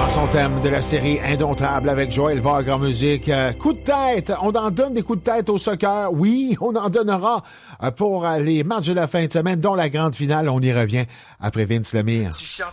Chanson thème de la série Indomptable avec Joël Vogue en musique. Coup de tête, on en donne des coups de tête au soccer. Oui, on en donnera pour les matchs de la fin de semaine, dont la grande finale. On y revient après Vince Lemire.